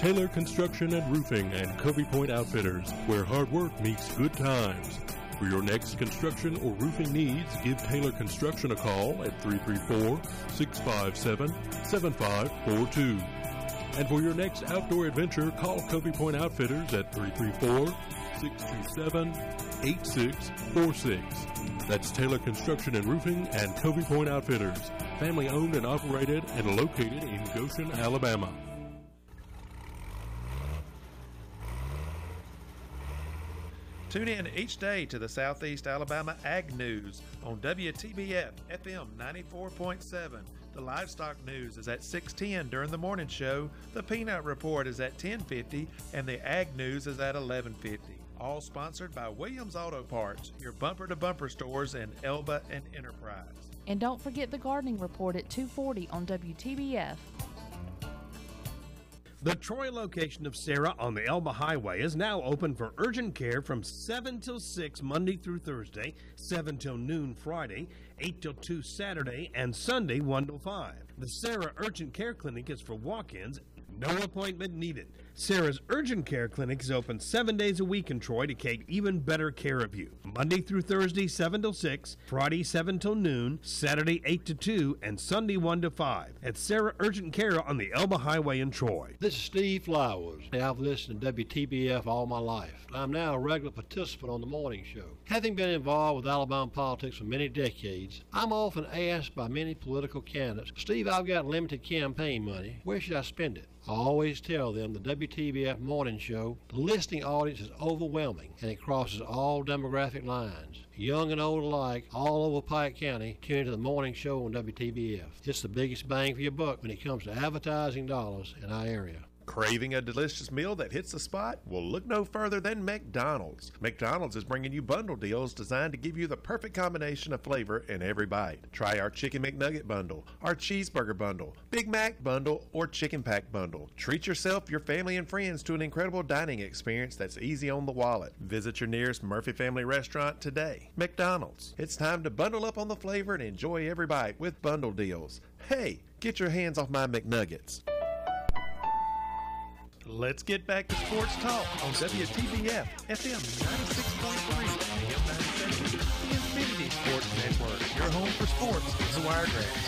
Taylor Construction and Roofing and Covey Point Outfitters, where hard work meets good times. For your next construction or roofing needs, give Taylor Construction a call at 334-657-7542. And for your next outdoor adventure, call Covey Point Outfitters at 334-627-8646. That's Taylor Construction and Roofing and Covey Point Outfitters, family owned and operated and located in Goshen, Alabama. Tune in each day to the Southeast Alabama Ag News on WTBF FM 94.7. The Livestock News is at 6:10 during the morning show. The Peanut Report is at 10:50, and the Ag News is at 11:50. All sponsored by Williams Auto Parts, your bumper-to-bumper stores in Elba and Enterprise. And don't forget the Gardening Report at 2:40 on WTBF. The Troy location of Sarah on the Elba Highway is now open for urgent care from 7 till 6 Monday through Thursday, 7 till noon Friday, 8 till 2 Saturday, and Sunday 1 till 5. The Sarah Urgent Care Clinic is for walk-ins, no appointment needed. Sarah's Urgent Care Clinic is open 7 days a week in Troy to take even better care of you. Monday through Thursday, 7 till 6, Friday, 7 till noon, Saturday, 8 to 2, and Sunday, 1 to 5. At Sarah Urgent Care on the Elba Highway in Troy. This is Steve Flowers. I've listened to WTBF all my life. I'm now a regular participant on the morning show. Having been involved with Alabama politics for many decades, I'm often asked by many political candidates, Steve, I've got limited campaign money. Where should I spend it? I always tell them the WTBF morning show, the listening audience is overwhelming and it crosses all demographic lines. Young and old alike, all over Pike County, tune into the morning show on WTBF. It's the biggest bang for your buck when it comes to advertising dollars in our area. Craving a delicious meal that hits the spot? Well, look no further than McDonald's. McDonald's is bringing you bundle deals designed to give you the perfect combination of flavor in every bite. Try our Chicken McNugget bundle, our Cheeseburger bundle, Big Mac bundle, or Chicken Pack bundle. Treat yourself, your family, and friends to an incredible dining experience that's easy on the wallet. Visit your nearest Murphy Family Restaurant today. McDonald's. It's time to bundle up on the flavor and enjoy every bite with bundle deals. Hey, get your hands off my McNuggets. Let's get back to sports talk on WTBF FM 96.3 AM 970, the Infinity Sports Network. Your home for sports is the Wiregrass.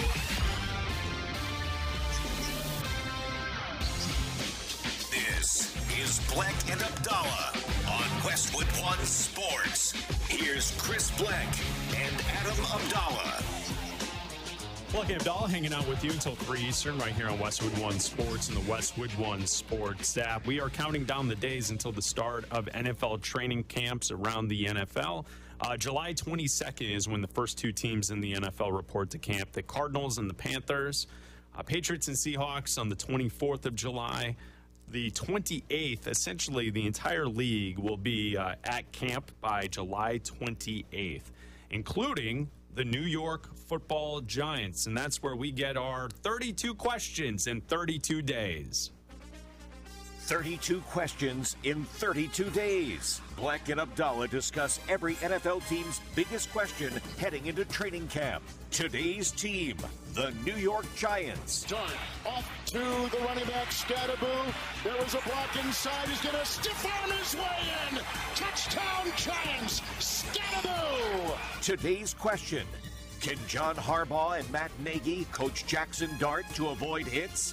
This is Black and Abdallah on Westwood One Sports. Here's Chris Black and Adam Abdallah. Black and Abdallah hanging out with you until 3 Eastern right here on Westwood One Sports and the Westwood One Sports app. We are counting down the days until the start of NFL training camps around the NFL. July 22nd is when the first two teams in the NFL report to camp, the Cardinals and the Panthers. Patriots and Seahawks on the 24th of July. The 28th, essentially the entire league will be at camp by July 28th, including the New York Football Giants. And that's where we get our 32 questions in 32 days. 32 questions in 32 days. Black and Abdallah discuss every NFL team's biggest question heading into training camp. Today's team, the New York Giants. Dart off to the running back, Scatterboo. There was a block inside. He's going to stiff arm his way in. Touchdown Giants, Scatterboo. Today's question, can John Harbaugh and Matt Nagy coach Jackson Dart to avoid hits?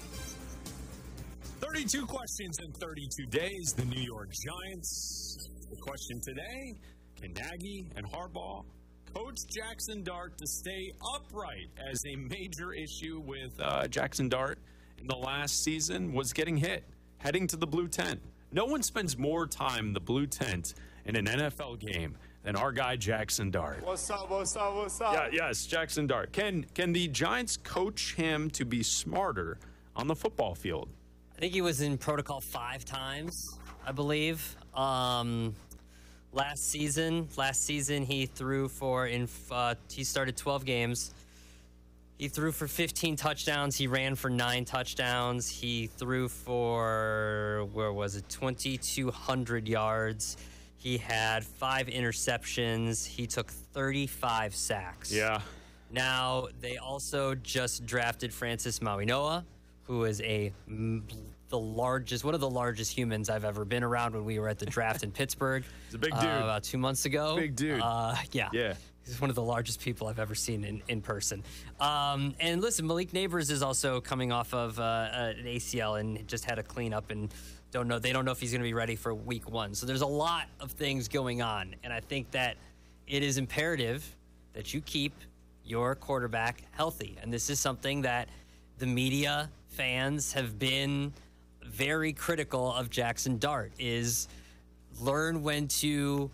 32 questions in 32 days. The New York Giants. The question today, can Nagy and Harbaugh coach Jackson Dart to stay upright, as a major issue with Jackson Dart in the last season was getting hit, heading to the blue tent. No one spends more time in the blue tent in an NFL game than our guy Jackson Dart. What's up, what's up, what's up? Yeah, yes, Jackson Dart. Can the Giants coach him to be smarter on the football field? I think he was in protocol 5 times, I believe. Last season he threw for, he started 12 games. He threw for 15 touchdowns. He ran for 9 touchdowns. He threw for, 2,200 yards. He had 5 interceptions. He took 35 sacks. Yeah. Now, they also just drafted Francis Mauigoa, who is a one of the largest humans I've ever been around when we were at the draft in Pittsburgh. He's a big dude. About 2 months ago. Big dude. Yeah. He's one of the largest people I've ever seen in person. And listen, Malik Neighbors is also coming off of an ACL and just had a cleanup and they don't know if he's going to be ready for week 1. So there's a lot of things going on. And I think that it is imperative that you keep your quarterback healthy. And this is something that the media, fans have been very critical of Jackson Dart, is learn when to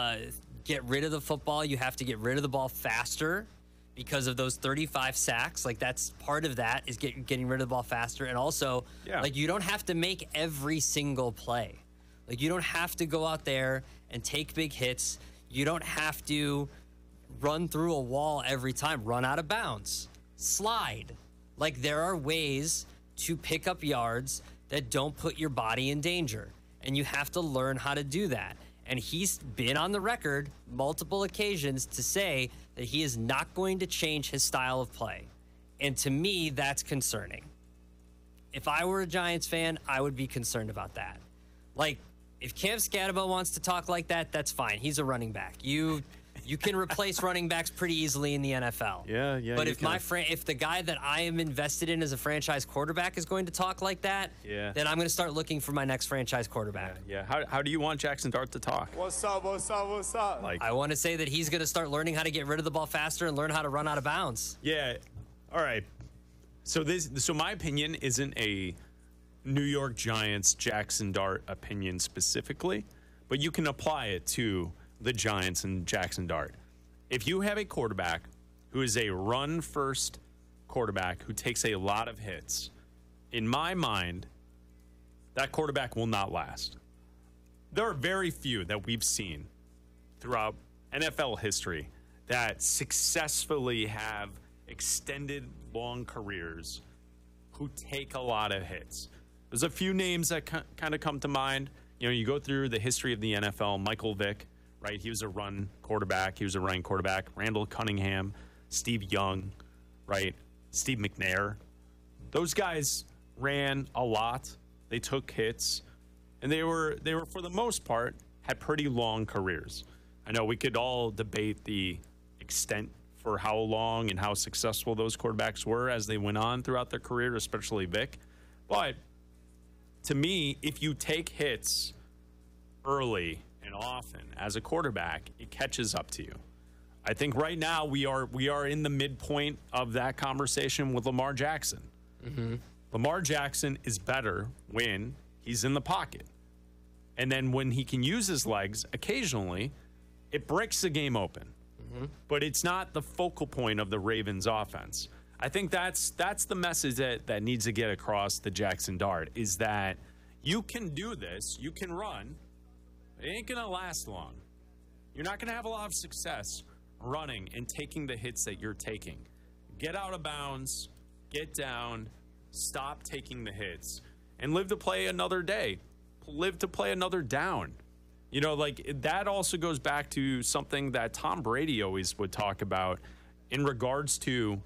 get rid of the football. You have to get rid of the ball faster because of those 35 sacks. Like, that's part of that is getting rid of the ball faster. And also, like, you don't have to make every single play. Like, you don't have to go out there and take big hits. You don't have to run through a wall every time, run out of bounds, slide. Like, there are ways to pick up yards that don't put your body in danger. And you have to learn how to do that. And he's been on the record multiple occasions to say that he is not going to change his style of play. And to me, that's concerning. If I were a Giants fan, I would be concerned about that. Like, if Cam Scatterbo wants to talk like that, that's fine. He's a running back. You can replace running backs pretty easily in the NFL. Yeah. But if the guy that I am invested in as a franchise quarterback is going to talk like that, then I'm going to start looking for my next franchise quarterback. Yeah. How do you want Jackson Dart to talk? What's up? Like, I want to say that he's going to start learning how to get rid of the ball faster and learn how to run out of bounds. Yeah. All right. So my opinion isn't a New York Giants Jackson Dart opinion specifically, but you can apply it to the Giants and Jackson Dart. If you have a quarterback who is a run-first quarterback who takes a lot of hits, in my mind, that quarterback will not last. There are very few that we've seen throughout NFL history that successfully have extended long careers who take a lot of hits. There's a few names that kind of come to mind. You know, you go through the history of the NFL, Michael Vick, right? He was a running quarterback. Randall Cunningham, Steve Young, right? Steve McNair. Those guys ran a lot. They took hits, and they were for the most part had pretty long careers. I know we could all debate the extent for how long and how successful those quarterbacks were as they went on throughout their career, especially Vick. But to me, if you take hits early and often as a quarterback, it catches up to you. I think right now we are in the midpoint of that conversation with Lamar Jackson. Mm-hmm. Lamar Jackson is better when he's in the pocket. And then when he can use his legs occasionally, it breaks the game open. Mm-hmm. But it's not the focal point of the Ravens offense. I think that's the message that needs to get across to Jackson Dart, is that you can do this, you can run. It ain't going to last long. You're not going to have a lot of success running and taking the hits that you're taking. Get out of bounds, get down, stop taking the hits, and live to play another day. Live to play another down. You know, like, that also goes back to something that Tom Brady always would talk about in regards to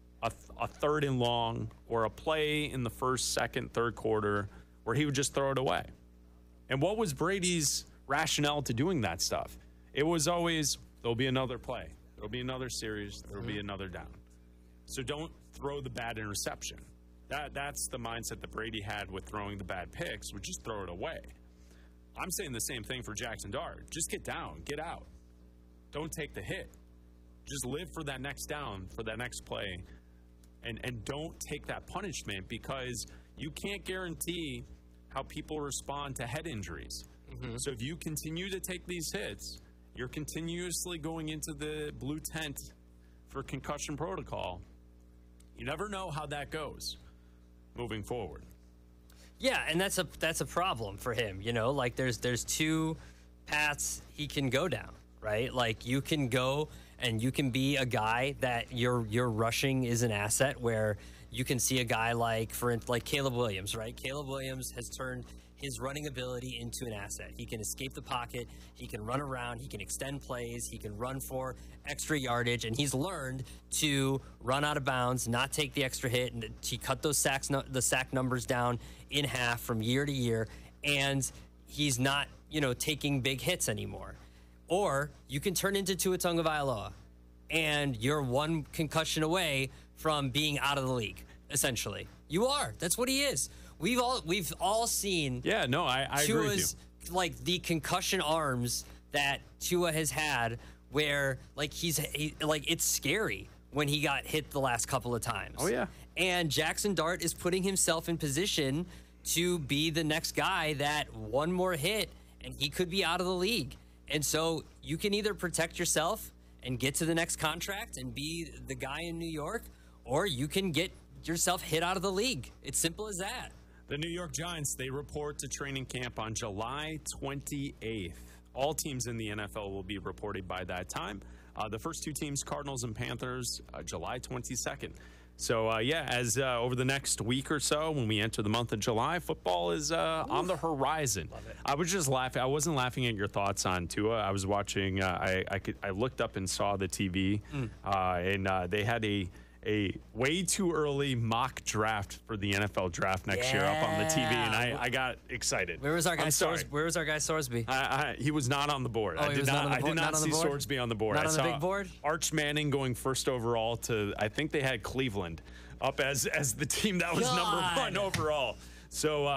a third and long or a play in the first, second, third quarter where he would just throw it away. And what was Brady's rationale to doing that stuff? It was always, there'll be another play. There'll be another series. There'll be another down. So don't throw the bad interception. That's the mindset that Brady had with throwing the bad picks, would just throw it away. I'm saying the same thing for Jackson Dart. Just get down, get out. Don't take the hit. Just live for that next down, for that next play. And don't take that punishment, because you can't guarantee how people respond to head injuries. Mm-hmm. So if you continue to take these hits, you're continuously going into the blue tent for concussion protocol. You never know how that goes moving forward. Yeah, and that's a problem for him. You know, like, there's two paths he can go down, right? Like, you can go and you can be a guy that your rushing is an asset, where you can see a guy like Caleb Williams, right? Caleb Williams has turned his running ability into an asset. He can escape the pocket, he can run around, he can extend plays, he can run for extra yardage, and he's learned to run out of bounds, not take the extra hit, and he cut those the sack numbers down in half from year to year, and he's not, taking big hits anymore. Or you can turn into Tua Tagovailoa, and you're one concussion away from being out of the league, essentially. You are. That's what he is. We've all seen. Yeah, no, I agree with you. Like the concussion arms that Tua has had, where it's scary when he got hit the last couple of times. Oh yeah. And Jackson Dart is putting himself in position to be the next guy that one more hit and he could be out of the league. And so you can either protect yourself and get to the next contract and be the guy in New York, or you can get yourself hit out of the league. It's simple as that. The New York Giants, they report to training camp on July 28th. All teams in the NFL will be reported by that time. The first two teams, Cardinals and Panthers, July 22nd. So, as over the next week or so, when we enter the month of July, football is on the horizon. Love it. I was just laughing. I wasn't laughing at your thoughts on Tua. I was watching. I looked up and saw the TV, and they had a way too early mock draft for the NFL draft next year up on the TV, and I got excited. Where was our guy Sorsby? He was not on the board. I did not see Sorsby on the board. Not I on saw the big board? Arch Manning going first overall to, I think they had Cleveland up as the team that was number one overall. So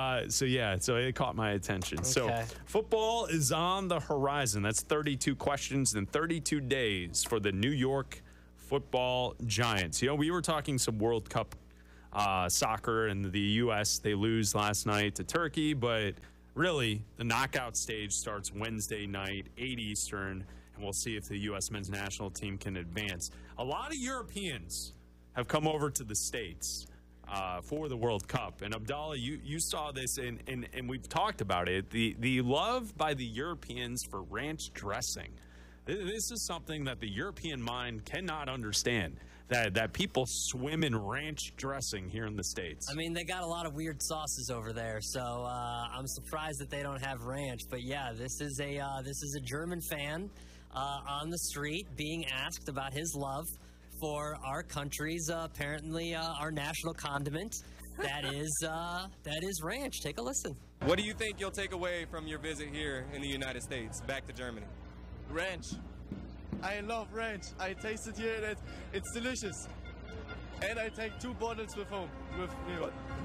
it caught my attention. Okay. So football is on the horizon. That's 32 questions in 32 days for the New York Football Giants. We were talking some World Cup soccer, and the U.S., they lose last night to Turkey, but really the knockout stage starts Wednesday night, 8 Eastern, and we'll see if the U.S. men's national team can advance. A lot of Europeans have come over to the States for the World Cup, and Abdallah, you saw this, and we've talked about it, the love by the Europeans for ranch dressing. This is something that the European mind cannot understand, that people swim in ranch dressing here in the States. I mean, they got a lot of weird sauces over there, so I'm surprised that they don't have ranch. But yeah, this is a German fan on the street being asked about his love for our country's apparently our national condiment. That is ranch. Take a listen. What do you think you'll take away from your visit here in the United States, back to Germany? Ranch. I love ranch. I tasted here and it's delicious. And I take 2 bottles with home with me.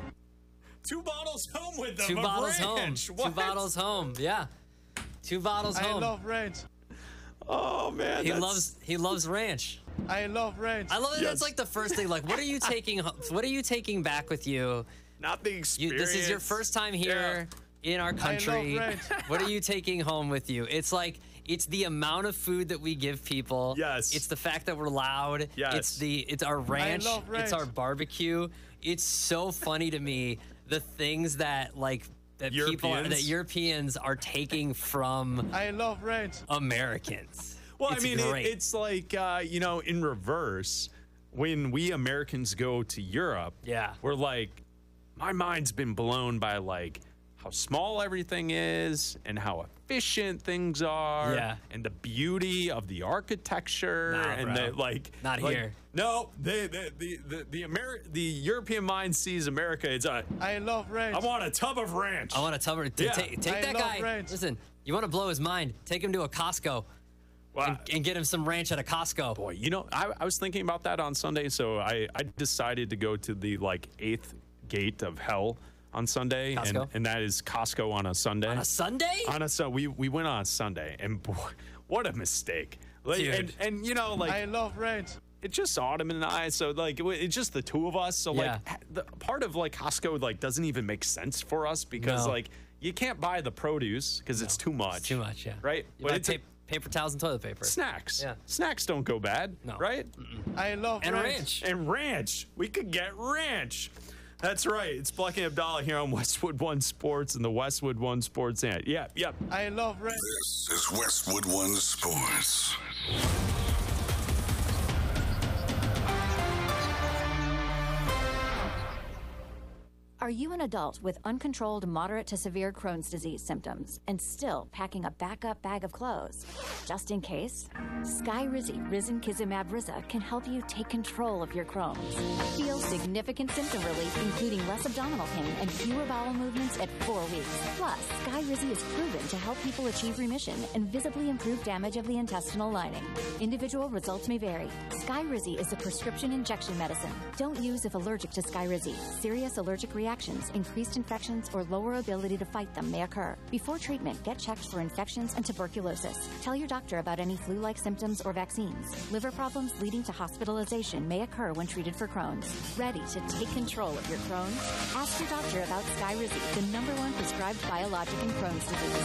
2 bottles home with them. 2 bottles ranch. home. 2 bottles home. Yeah. 2 bottles home. I love ranch. Oh man. He loves ranch. I love ranch. I love it. Yes. That's like the first thing. Like, what are you taking back with you? Not the experience. This is your first time here in our country. I love ranch. What are you taking home with you? It's like, it's the amount of food that we give people. Yes. It's the fact that we're loud. Yes. It's our ranch. I love ranch. It's our barbecue. It's so funny to me, the things that Europeans are taking from I love ranch. Americans. Well, it's great. It's like in reverse, when we Americans go to Europe, we're like, my mind's been blown by like how small everything is and how efficient things are, and the beauty of the architecture, not here. No, the European mind sees America. It's I love ranch. I want a tub of ranch. I want a tub of take that guy. Ranch. Listen, you want to blow his mind? Take him to a Costco. And get him some ranch at a Costco. Boy, I was thinking about that on Sunday, so I decided to go to the 8th gate of hell on Sunday, and that is Costco on a Sunday. On a Sunday? We went on a Sunday, and boy, what a mistake! Dude. And I love ranch. It's just Autumn and I, so it's just the two of us. So the part of Costco doesn't even make sense for us because you can't buy the produce because it's too much. It's too much, right? But paper towels and toilet paper. Snacks. Snacks don't go bad, right? I love ranch. And ranch. We could get ranch. That's right. It's Black and Abdallah here on Westwood One Sports and the Westwood One Sports app. Yep. I love ranch. This is Westwood One Sports. Are you an adult with uncontrolled moderate to severe Crohn's disease symptoms and still packing a backup bag of clothes? Just in case, Skyrizi Risankizumab Riza can help you take control of your Crohn's. Feel significant symptom relief, including less abdominal pain and fewer bowel movements at 4 weeks. Plus, Skyrizi is proven to help people achieve remission and visibly improve damage of the intestinal lining. Individual results may vary. Skyrizi is a prescription injection medicine. Don't use if allergic to Skyrizi. Serious allergic reactions, increased infections, or lower ability to fight them may occur. Before treatment, get checked for infections and tuberculosis. Tell your doctor about any flu-like symptoms or vaccines. Liver problems leading to hospitalization may occur when treated for Crohn's. Ready to take control of your Crohn's? Ask your doctor about Skyrizi, the #1 prescribed biologic in Crohn's disease.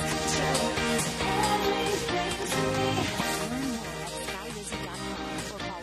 Learn more at Skyrizi.com or call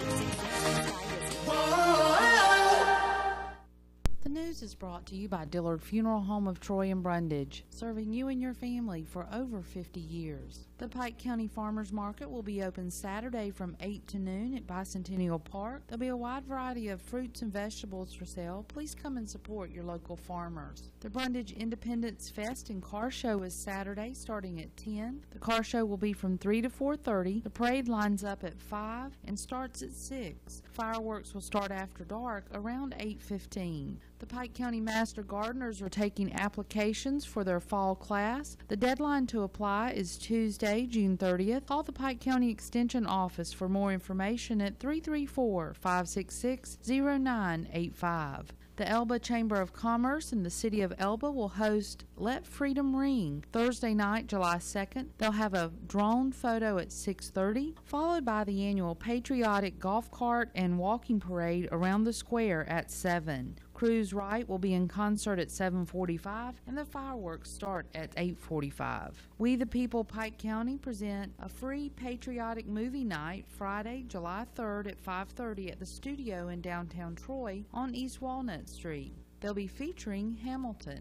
1-866-SKYRIZI. The news is brought to you by Dillard Funeral Home of Troy and Brundage, serving you and your family for over 50 years. The Pike County Farmers Market will be open Saturday from 8 to noon at Bicentennial Park. There'll be a wide variety of fruits and vegetables for sale. Please come and support your local farmers. The Brundage Independence Fest and Car Show is Saturday starting at 10. The car show will be from 3 to 4:30. The parade lines up at 5 and starts at 6. Fireworks will start after dark around 8:15. The Pike County Master Gardeners are taking applications for their fall class. The deadline to apply is Tuesday, June 30th. Call the Pike County Extension Office for more information at 334-566-0985. The Elba Chamber of Commerce in the city of Elba will host Let Freedom Ring Thursday night, July 2nd. They'll have a drone photo at 6:30, followed by the annual patriotic golf cart and walking parade around the square at 7. Cruise Wright will be in concert at 7:45, and the fireworks start at 8:45. We the People Pike County present a free patriotic movie night Friday, July 3rd at 5:30 at the studio in downtown Troy on East Walnut Street. They'll be featuring Hamilton.